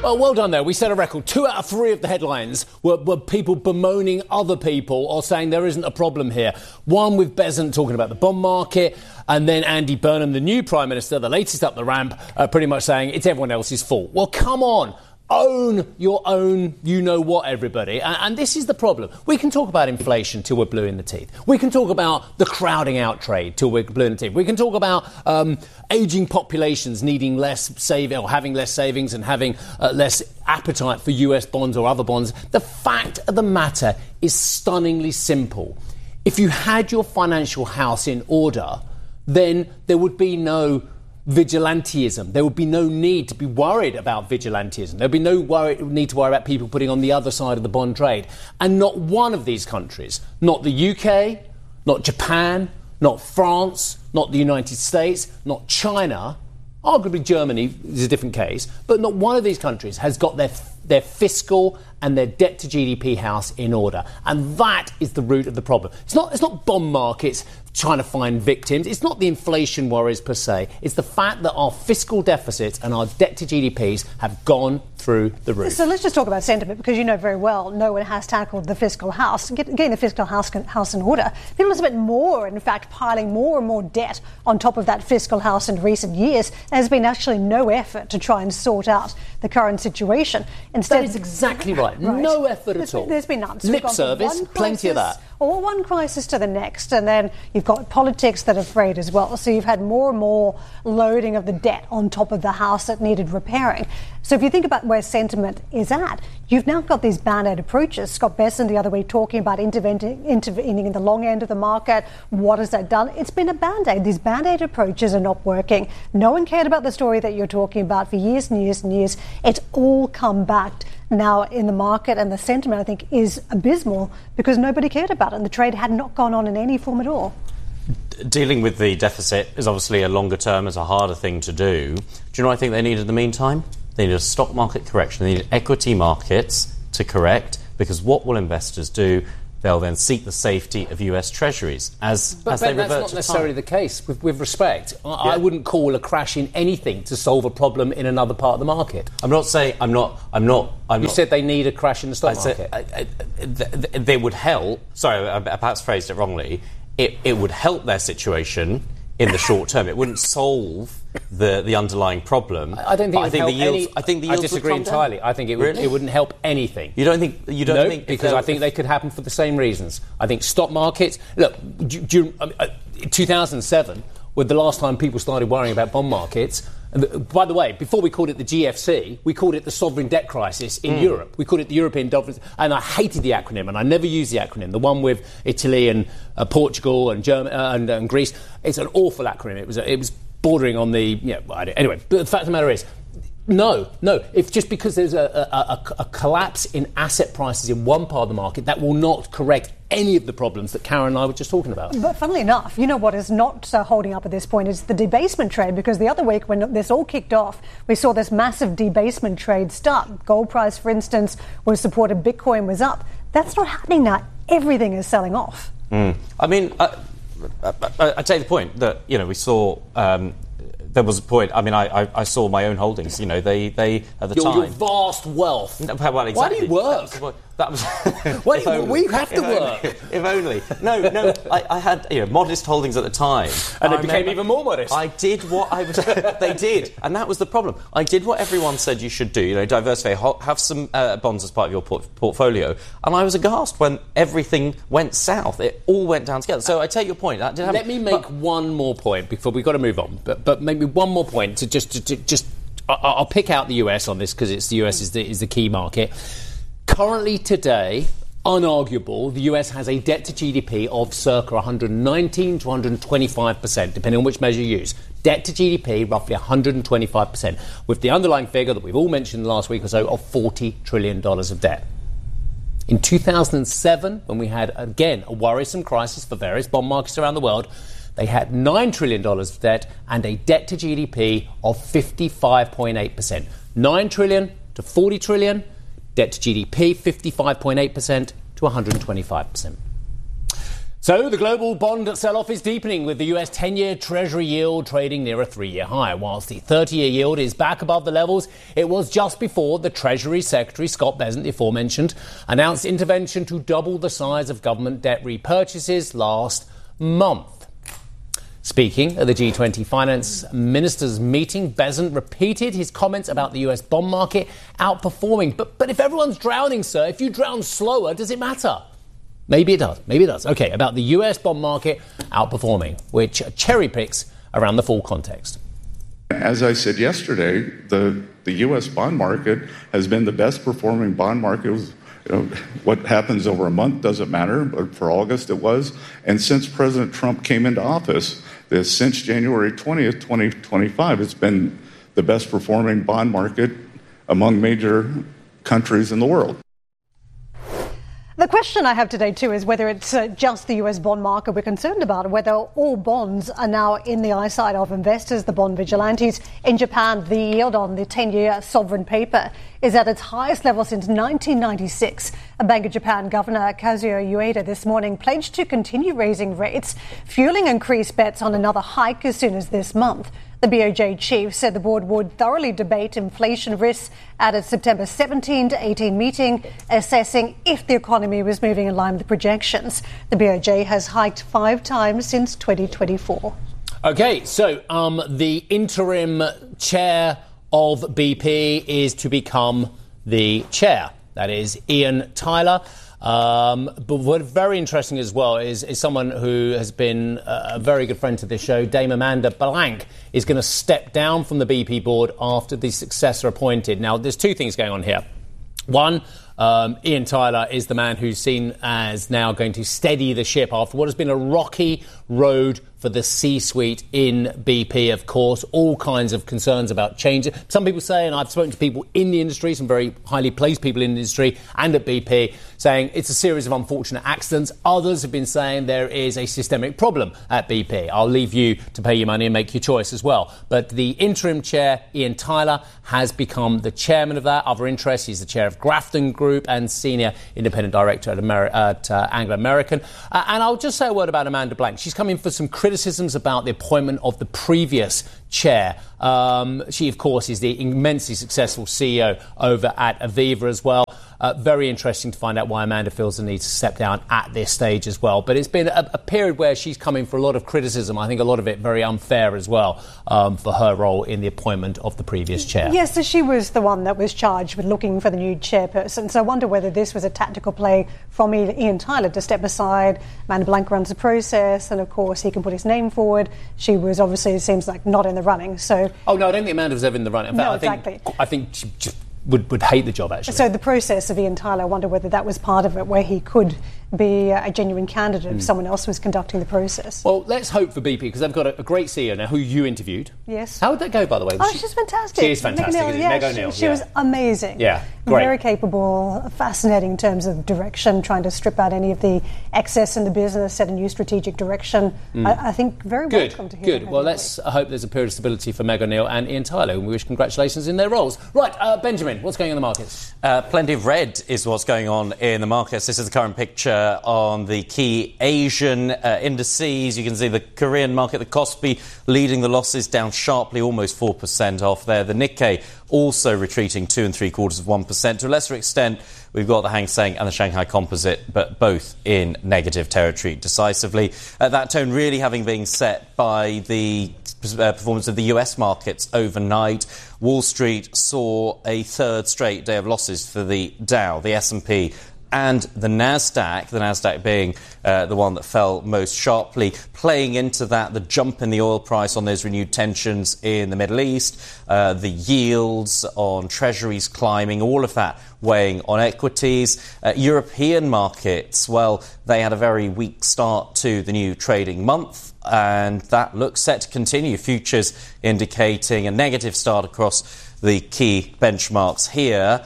Oh, well done there. We set a record. 2 out of 3 of the headlines were people bemoaning other people or saying there isn't a problem here. One with Besant talking about the bond market, and then Andy Burnham, the new Prime Minister, the latest up the ramp, pretty much saying it's everyone else's fault. Well, come on. Own your own you-know-what, everybody. And this is the problem. We can talk about inflation till we're blue in the teeth. We can talk about the crowding out trade till we're blue in the teeth. We can talk about ageing populations needing less saving or having less savings and having less appetite for US bonds or other bonds. The fact of the matter is stunningly simple. If you had your financial house in order, then there would be no vigilantism. There would be no need to be worried about vigilantism. There would be no need to worry about people putting on the other side of the bond trade. And not one of these countries, not the UK, not Japan, not France, not the United States, not China, arguably Germany is a different case, but not one of these countries has got their fiscal and their debt to GDP house in order. And that is the root of the problem. It's not bond markets trying to find victims. It's not the inflation worries per se. It's the fact that our fiscal deficits and our debt to GDPs have gone through the roof. So let's just talk about sentiment, because you know very well no one has tackled the fiscal house. Getting the fiscal house in order. People are a bit more, in fact, piling more and more debt on top of that fiscal house in recent years. There's been actually no effort to try and sort out the current situation. Instead, that is exactly right. No effort at all. There's been none. So lip service, plenty of that. Or one crisis to the next, and then you've got politics that are frayed as well. So you've had more and more loading of the debt on top of the house that needed repairing. So if you think about where sentiment is at, you've now got these band-aid approaches. Scott Besant the other week talking about intervening in the long end of the market. What has that done? It's been a band-aid. These band-aid approaches are not working. No one cared about the story that you're talking about for years and years and years. It's all come back now in the market, and the sentiment, I think, is abysmal because nobody cared about it and the trade had not gone on in any form at all. Dealing with the deficit is obviously a longer term, is a harder thing to do. Do you know what I think they needed in the meantime? They needed a stock market correction. They needed equity markets to correct, because what will investors do? They'll then seek the safety of US Treasuries as they revert to time. But that's not necessarily the case, with respect. I wouldn't call a crash in anything to solve a problem in another part of the market. I'm not saying... You said they need a crash in the stock market. They would help... Sorry, I perhaps phrased it wrongly. It would help their situation in the short term. It wouldn't solve the underlying problem. I don't think it would help any... I think the yields disagree entirely. I think it wouldn't help anything. You don't think... No, because I think they could happen for the same reasons. I think stock markets... Look, 2007 was the last time people started worrying about bond markets. By the way, before we called it the GFC, we called it the sovereign debt crisis in Europe. We called it the European debt, and I hated the acronym, and I never used the acronym. The one with Italy and Portugal and Germany and Greece. It's an awful acronym. It was bordering on the... Anyway, but the fact of the matter is, no. If just because there's a collapse in asset prices in one part of the market, that will not correct any of the problems that Karen and I were just talking about. But funnily enough, you know what is not holding up at this point is the debasement trade, because the other week when this all kicked off, we saw this massive debasement trade start. Gold price, for instance, was supported, Bitcoin was up. That's not happening now. Everything is selling off. I mean, I take the point that, we saw... there was a point. I mean, I saw my own holdings. They at the time. Your vast wealth. Well, exactly. Why do you work? That was. We have to work. If only. No. I had modest holdings at the time, and they became even more modest. I did what I was. They did, and that was the problem. I did what everyone said you should do. Diversify, have some bonds as part of your portfolio, and I was aghast when everything went south. It all went down together. So I take your point. That did happen. Let me make one more point before we've got to move on. But maybe one more point to just I'll pick out the US on this because the US is the key market. Currently today, unarguable, the US has a debt to GDP of circa 119 to 125%, depending on which measure you use. Debt to GDP, roughly 125%, with the underlying figure that we've all mentioned last week or so of $40 trillion of debt. In 2007, when we had, again, a worrisome crisis for various bond markets around the world, they had $9 trillion of debt and a debt to GDP of 55.8%. 9 trillion to 40 trillion, debt to GDP 55.8% to 125%. So So the global bond sell-off is deepening, with the US 10-year Treasury yield trading near a 3-year high, whilst the 30-year yield is back above the levels it was just before the Treasury Secretary, Scott Bessent, the aforementioned, announced intervention to double the size of government debt repurchases last month. Speaking at the G20 finance ministers meeting, Bessent repeated his comments about the US bond market outperforming. But if everyone's drowning, sir, if you drown slower, does it matter? Maybe it does. OK, about the US bond market outperforming, which cherry picks around the full context. As I said yesterday, the US bond market has been the best performing bond market. What happens over a month doesn't matter, but for August it was. And since President Trump came into office, since January 20th, 2025, it's been the best performing bond market among major countries in the world. The question I have today, too, is whether it's just the US bond market we're concerned about, whether all bonds are now in the eyesight of investors, the bond vigilantes. In Japan, the yield on the 10-year sovereign paper is at its highest level since 1996. A Bank of Japan Governor Kazuo Ueda this morning pledged to continue raising rates, fueling increased bets on another hike as soon as this month. The BOJ chief said the board would thoroughly debate inflation risks at its September 17 to 18 meeting, assessing if the economy was moving in line with projections. The BOJ has hiked 5 times since 2024. OK, so the interim chair of BP is to become the chair. That is Ian Tyler. But what's very interesting as well is someone who has been a very good friend to this show, Dame Amanda Blank, is going to step down from the BP board after the successor appointed. Now, there's 2 things going on here. One, Ian Tyler is the man who's seen as now going to steady the ship after what has been a rocky road for the C-suite in BP, of course. All kinds of concerns about change. Some people say, and I've spoken to people in the industry, some very highly placed people in the industry and at BP, saying it's a series of unfortunate accidents. Others have been saying there is a systemic problem at BP. I'll leave you to pay your money and make your choice as well. But the interim chair, Ian Tyler, has become the chairman of that. Other interests, he's the chair of Grafton Group and senior independent director at Anglo American. And I'll just say a word about Amanda Blank. She's come in for some criticisms about the appointment of the previous chair. She, of course, is the immensely successful CEO over at Aviva as well. Very interesting to find out why Amanda feels the need to step down at this stage as well. But it's been a period where she's come in for a lot of criticism. I think a lot of it very unfair as well for her role in the appointment of the previous chair. Yes, so she was the one that was charged with looking for the new chairperson. So I wonder whether this was a tactical play from Ian Tyler to step aside. Amanda Blank runs the process, and of course he can put his name forward. She was obviously, it seems like, not in the running. So oh no, I don't think Amanda was ever in the running. In fact, no, exactly. I think she just would hate the job, actually. So the process of Ian Tyler, I wonder whether that was part of it, where he could be a genuine candidate if someone else was conducting the process. Well, let's hope for BP, because they've got a great CEO now who you interviewed. Yes. How would that go, by the way? She's fantastic. She is fantastic, isn't she? Meg O'Neill. She was amazing. Yeah, great. Very capable, fascinating in terms of direction, trying to strip out any of the excess in the business, set a new strategic direction. I think very welcome to hear. Good. Well, let's hope there's a period of stability for Meg O'Neill and Ian Tyler, and we wish congratulations in their roles. Right, Benjamin, what's going on in the markets? Plenty of red is what's going on in the markets. This is the current picture on the key Asian indices. You can see the Korean market, the Kospi, leading the losses, down sharply, almost 4% off there. The Nikkei also retreating 2 3/4%. To a lesser extent, we've got the Hang Seng and the Shanghai Composite, but both in negative territory decisively. That tone really having been set by the performance of the US markets overnight. Wall Street saw a 3rd straight day of losses for the Dow, the S&P and the Nasdaq being the one that fell most sharply. Playing into that, the jump in the oil price on those renewed tensions in the Middle East, the yields on treasuries climbing, all of that weighing on equities. European markets, well, they had a very weak start to the new trading month, and that looks set to continue. Futures indicating a negative start across the key benchmarks here.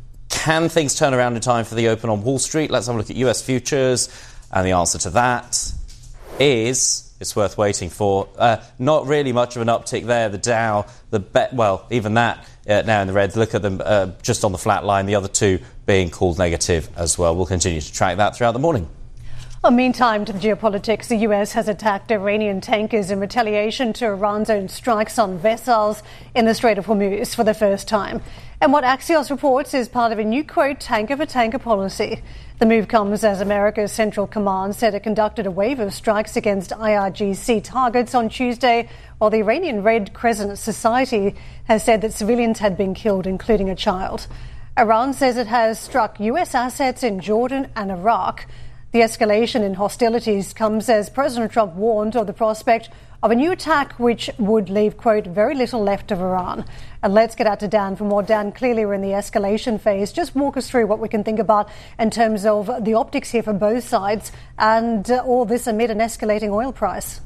Can things turn around in time for the open on Wall Street? Let's have a look at US futures. And the answer to that is it's worth waiting for. Not really much of an uptick there. The Dow, even that now in the red. Look at them just on the flat line. The other two being called negative as well. We'll continue to track that throughout the morning. Well, meantime, to the geopolitics, the US has attacked Iranian tankers in retaliation to Iran's own strikes on vessels in the Strait of Hormuz for the first time. And what Axios reports is part of a new, quote, tanker-for-tanker policy. The move comes as America's Central Command said it conducted a wave of strikes against IRGC targets on Tuesday, while the Iranian Red Crescent Society has said that civilians had been killed, including a child. Iran says it has struck US assets in Jordan and Iraq. The escalation in hostilities comes as President Trump warned of the prospect of a new attack which would leave, quote, very little left of Iran. And let's get out to Dan for more. Dan, clearly we're in the escalation phase. Just walk us through what we can think about in terms of the optics here for both sides and all this amid an escalating oil price.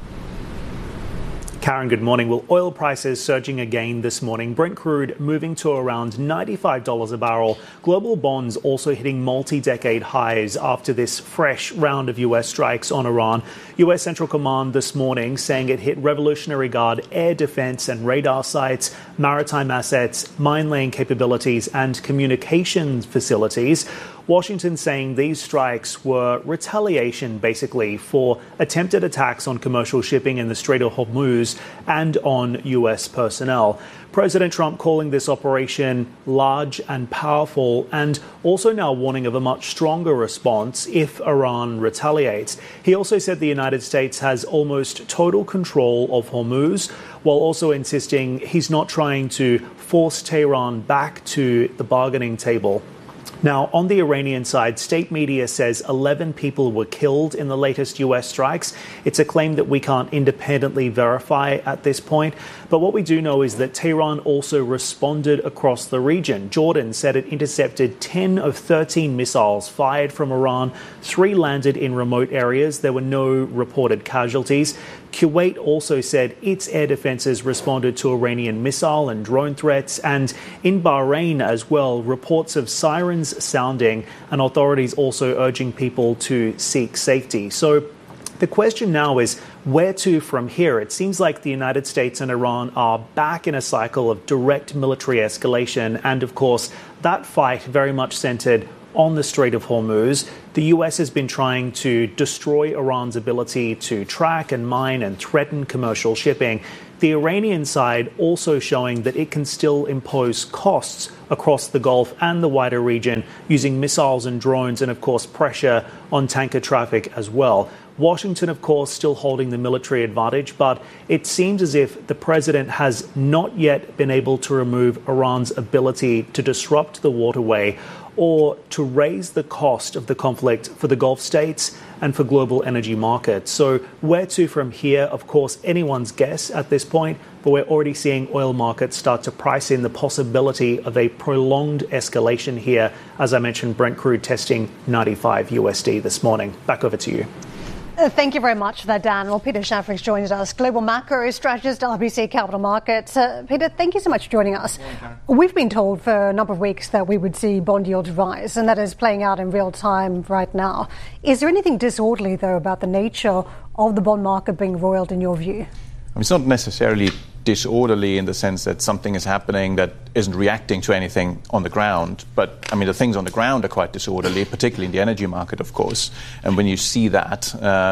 Karen, good morning. Well, oil prices surging again this morning. Brent crude moving to around $95 a barrel. Global bonds also hitting multi-decade highs after this fresh round of US strikes on Iran. US Central Command this morning saying it hit Revolutionary Guard air defense and radar sites, maritime assets, mine laying capabilities and communications facilities. Washington saying these strikes were retaliation, basically, for attempted attacks on commercial shipping in the Strait of Hormuz and on U.S. personnel. President Trump calling this operation large and powerful and also now warning of a much stronger response if Iran retaliates. He also said the United States has almost total control of Hormuz, while also insisting he's not trying to force Tehran back to the bargaining table. Now, on the Iranian side, state media says 11 people were killed in the latest U.S. strikes. It's a claim that we can't independently verify at this point. But what we do know is that Tehran also responded across the region. Jordan said it intercepted 10 of 13 missiles fired from Iran. 3 landed in remote areas. There were no reported casualties. Kuwait also said its air defenses responded to Iranian missile and drone threats. And in Bahrain as well, reports of sirens sounding and authorities also urging people to seek safety. So the question now is where to from here? It seems like the United States and Iran are back in a cycle of direct military escalation. And of course, that fight very much centered on the Strait of Hormuz. The US has been trying to destroy Iran's ability to track and mine and threaten commercial shipping. The Iranian side also showing that it can still impose costs across the Gulf and the wider region using missiles and drones and, of course, pressure on tanker traffic as well. Washington, of course, still holding the military advantage, but it seems as if the president has not yet been able to remove Iran's ability to disrupt the waterway or to raise the cost of the conflict for the Gulf states and for global energy markets. So where to from here? Of course, anyone's guess at this point, but we're already seeing oil markets start to price in the possibility of a prolonged escalation here. As I mentioned, Brent crude testing 95 USD this morning. Back over to you. Thank you very much for that, Dan. Well, Peter Shafrick's joined us, global macro strategist, RBC Capital Markets. Peter, thank you so much for joining us. We've been told for a number of weeks that we would see bond yields rise, and that is playing out in real time right now. Is there anything disorderly, though, about the nature of the bond market being roiled in your view? I mean, it's not necessarily disorderly in the sense that something is happening that isn't reacting to anything on the ground. But, I mean, the things on the ground are quite disorderly, particularly in the energy market, of course. And when you see that,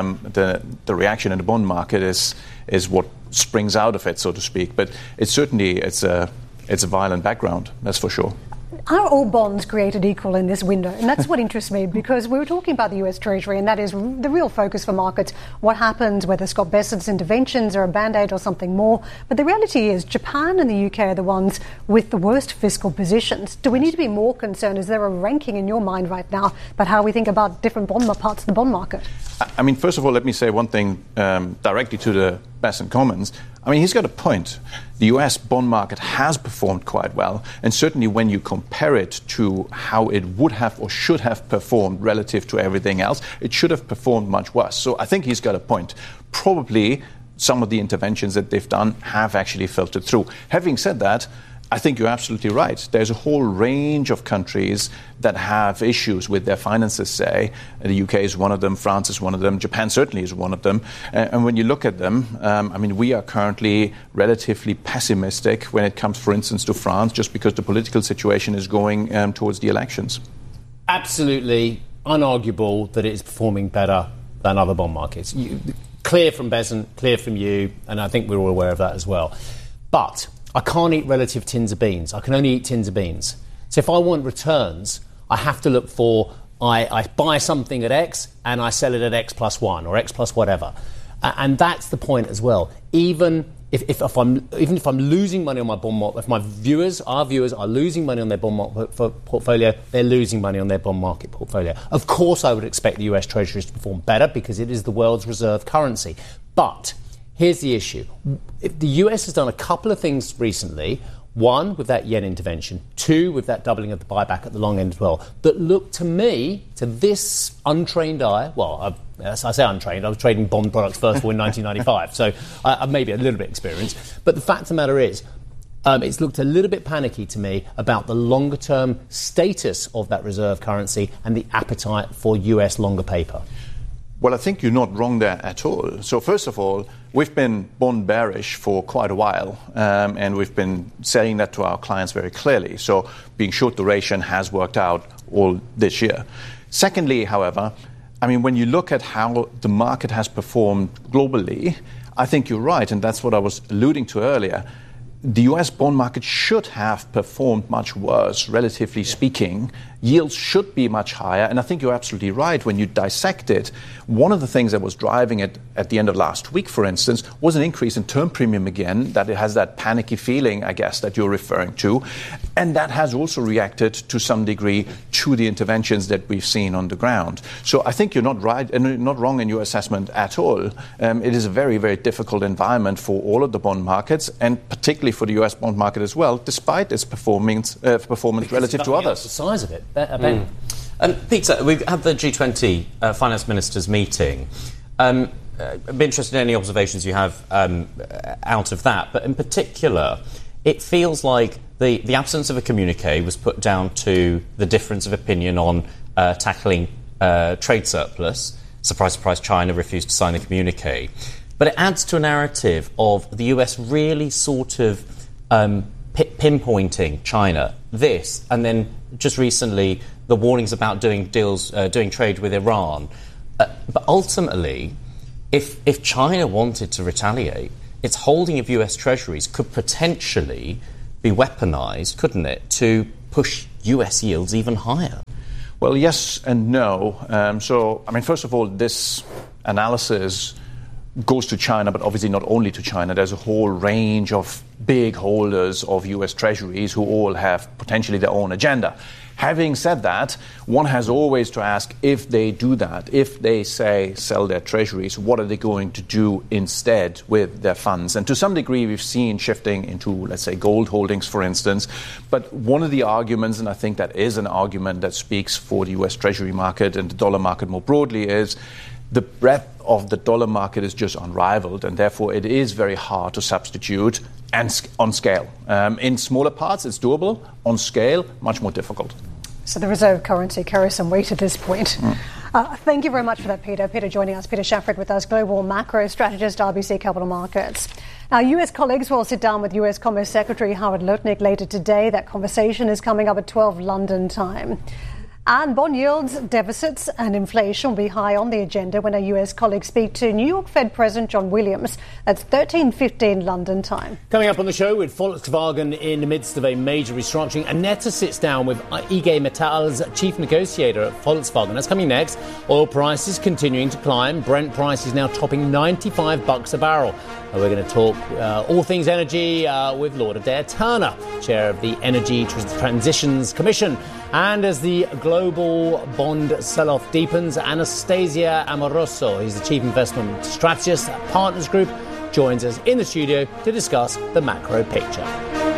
the reaction in the bond market is what springs out of it, so to speak. But it's certainly a violent background, that's for sure. Are all bonds created equal in this window? And that's what interests me, because we were talking about the US Treasury, and that is the real focus for markets. What happens, whether Scott Bessett's interventions are a band-aid or something more. But the reality is Japan and the UK are the ones with the worst fiscal positions. Do we need to be more concerned? Is there a ranking in your mind right now about how we think about different parts of the bond market? I mean, first of all, let me say one thing directly to the Bessent comments. I mean, he's got a point. The US bond market has performed quite well, and certainly when you compare it to how it would have or should have performed relative to everything else, it should have performed much worse. So I think he's got a point. Probably some of the interventions that they've done have actually filtered through. Having said that, I think you're absolutely right. There's a whole range of countries that have issues with their finances, say. The UK is one of them, France is one of them, Japan certainly is one of them. And when you look at them, I mean, we are currently relatively pessimistic when it comes, for instance, to France, just because the political situation is going towards the elections. Absolutely. unarguable that it is performing better than other bond markets. Clear from Besant, clear from you, and I think we're all aware of that as well. But I can't eat relative tins of beans. I can only eat tins of beans. So if I want returns, I have to look for, I buy something at X and I sell it at X plus 1 or X plus whatever. And that's the point as well. Even if I'm losing money on my bond market, if my viewers, our viewers, are losing money on their bond market portfolio, they're losing money on their bond market portfolio. Of course, I would expect the US Treasuries to perform better because it is the world's reserve currency. But here's the issue. If the US has done a couple of things recently. One, with that yen intervention. Two, with that doubling of the buyback at the long end as well. That look to me, to this untrained eye, well, I say untrained, I was trading bond products first of all in 1995, so I'm maybe a little bit experienced. But the fact of the matter is, it's looked a little bit panicky to me about the longer-term status of that reserve currency and the appetite for US longer paper. Well, I think you're not wrong there at all. So first of all, we've been bond bearish for quite a while, and we've been saying that to our clients very clearly. So being short duration has worked out all this year. Secondly, however, I mean, when you look at how the market has performed globally, I think you're right, and that's what I was alluding to earlier. The US bond market should have performed much worse, relatively speaking. Yields should be much higher, and I think you're absolutely right when you dissect it. One of the things that was driving it at the end of last week, for instance, was an increase in term premium again, that it has that panicky feeling, I guess, that you're referring to. And that has also reacted to some degree to the interventions that we've seen on the ground. So I think you're not right and not wrong in your assessment at all. It is a very, very difficult environment for all of the bond markets, and particularly for the US bond market as well, despite its performance relative to others. The size of it, Ben. And Peter, we've had the G20 finance ministers meeting. I'd be interested in any observations you have out of that. But in particular, it feels like the absence of a communique was put down to the difference of opinion on tackling trade surplus. Surprise, surprise, China refused to sign the communique. But it adds to a narrative of the US really sort of pinpointing China, this, and then just recently the warnings about doing trade with Iran. But ultimately, if China wanted to retaliate, its holding of US treasuries could potentially be weaponized, couldn't it, to push US yields even higher? Well, yes and no. So, I mean, first of all, this analysis goes to China, but obviously not only to China. There's a whole range of big holders of US treasuries who all have potentially their own agenda. Having said that, one has always to ask, if they do that, if they say sell their treasuries, what are they going to do instead with their funds? And to some degree, we've seen shifting into, let's say, gold holdings, for instance. But one of the arguments, and I think that is an argument that speaks for the US treasury market and the dollar market more broadly, is the breadth of the dollar market is just unrivaled, and therefore it is very hard to substitute and on scale. In smaller parts, it's doable. On scale, much more difficult. So the reserve currency carries some weight at this point. Thank you very much for that, Peter. Peter joining us, Peter Schaffried with us, global macro strategist, RBC Capital Markets. Our US colleagues will sit down with US Commerce Secretary Howard Lutnick later today. That conversation is coming up at 12 London time. And bond yields, deficits and inflation will be high on the agenda when our US colleagues speak to New York Fed President John Williams. That's 13:15 London time. Coming up on the show, with Volkswagen in the midst of a major restructuring, Annette sits down with IG Metall's chief negotiator at Volkswagen. That's coming next. Oil prices continuing to climb. Brent price is now topping $95 a barrel. We're going to talk all things energy with Lord Adair Turner, chair of the Energy Transitions Commission. And as the global bond sell-off deepens, Anastasia Amoroso, he's the chief investment strategist at Partners Group, joins us in the studio to discuss the macro picture.